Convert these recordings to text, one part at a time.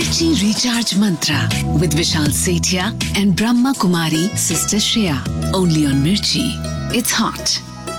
Mirchi Recharge Mantra with Vishal Sethia and Brahma Kumari Sister Shreya. Only on Mirchi. It's hot.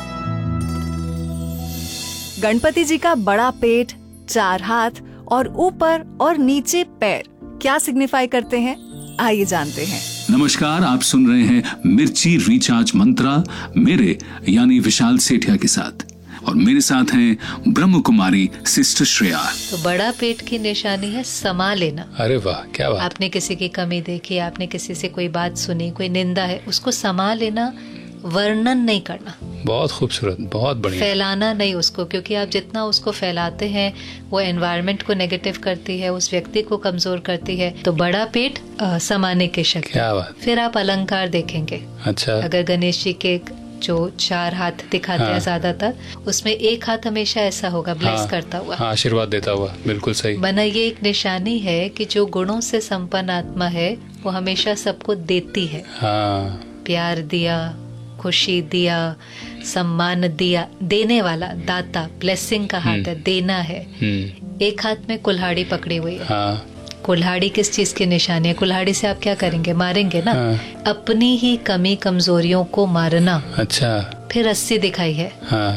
Ganpati जी का बड़ा पेट, 4 हाथ और ऊपर और नीचे पैर क्या सिग्निफाई करते हैं, आइए जानते हैं। नमस्कार, आप सुन रहे हैं मिर्ची रिचार्ज मंत्रा मेरे यानी विशाल सेठिया के साथ, और मेरे साथ हैं ब्रह्म कुमारी सिस्टर श्रेया। तो बड़ा पेट की निशानी है समा लेना। अरे वाह, क्या बात। आपने किसी की कमी देखी, आपने किसी से कोई बात सुनी, कोई निंदा है, उसको समा लेना, वर्णन नहीं करना। बहुत खूबसूरत, बहुत बढ़िया। फैलाना नहीं उसको, क्योंकि आप जितना उसको फैलाते हैं वो एनवायरनमेंट को नेगेटिव करती है, उस व्यक्ति को कमजोर करती है। तो बड़ा पेट समाने के शक्ति। क्या बात। फिर आप अलंकार देखेंगे। अच्छा। अगर गणेश जी के जो 4 हाथ दिखाते हैं ज्यादातर, उसमें एक हाथ हमेशा ऐसा होगा, ब्लेस करता हुआ, आशीर्वाद देता हुआ। बिल्कुल सही। बना ये एक निशानी है कि जो गुणों से संपन्न आत्मा है वो हमेशा सबको देती है। प्यार दिया, खुशी दिया, सम्मान दिया, देने वाला, दाता, ब्लेसिंग का हाथ है, देना है। एक हाथ में कुल्हाड़ी पकड़ी हुई है। कुल्हाड़ी किस चीज की निशानी है? कुल्हाड़ी से आप क्या करेंगे? मारेंगे ना। अपनी ही कमी कमजोरियों को मारना। अच्छा। फिर रस्सी दिखाई है।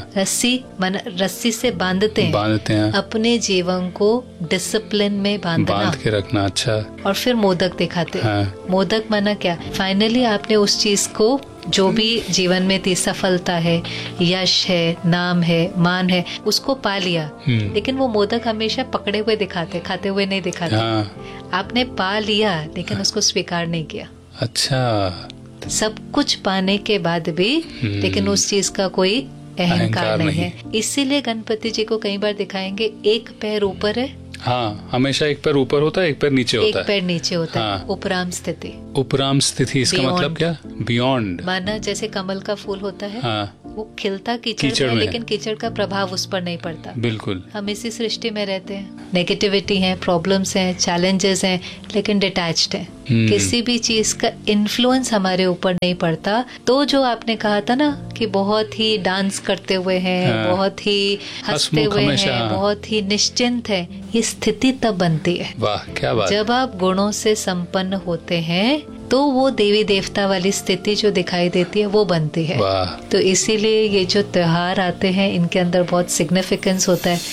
रस्सी से बांधते हैं अपने जीवन को डिसिप्लिन में बांध के रखना। अच्छा। और फिर मोदक दिखाते हैं। मोदक माना क्या? फाइनली आपने उस चीज को, जो भी जीवन में थी, सफलता है, यश है, नाम है, मान है, उसको पा लिया। लेकिन वो मोदक हमेशा पकड़े हुए दिखाते, खाते हुए नहीं दिखाते। आपने पा लिया लेकिन उसको स्वीकार नहीं किया। अच्छा। सब कुछ पाने के बाद भी लेकिन उस चीज का कोई अहंकार नहीं है। इसीलिए गणपति जी को कई बार दिखाएंगे एक पैर ऊपर है। हमेशा एक पैर ऊपर होता है, एक पैर नीचे होता है। एक पैर नीचे होता है। उपराम स्थिति। उपराम स्थिति, इसका मतलब क्या? बियॉन्ड। माना जैसे कमल का फूल होता है, वो खिलता कीचड़ में, लेकिन कीचड़ का प्रभाव उस पर नहीं पड़ता। बिल्कुल। हम इसी सृष्टि में रहते हैं। नेगेटिविटी है, प्रॉब्लम्स हैं, चैलेंजेस हैं, लेकिन डिटैच्ड है। किसी भी चीज का इन्फ्लुएंस हमारे ऊपर नहीं पड़ता। तो जो आपने कहा था ना कि बहुत ही डांस करते हुए हैं, बहुत ही हंसते हुए हैं, बहुत ही निश्चिंत है, ये स्थिति तब बनती है। वाह, क्या बात। जब आप गुणों से संपन्न होते हैं तो वो देवी देवता वाली स्थिति जो दिखाई देती है वो बनती है। तो इसीलिए ये जो त्योहार आते हैं इनके अंदर बहुत सिग्निफिकेंस होता है।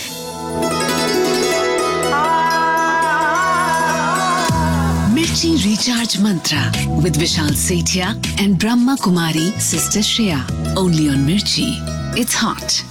Mirchi Recharge Mantra with Vishal Sethia and Brahma Kumari Sister Shreya. Only on Mirchi. It's hot.